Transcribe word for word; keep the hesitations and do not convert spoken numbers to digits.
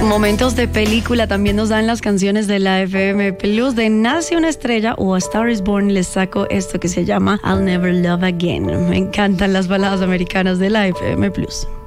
Momentos de película también nos dan las canciones de la F M Plus. De Nace una estrella o A Star is Born les saco esto que se llama I'll Never Love Again. Me encantan las baladas americanas de la F M Plus.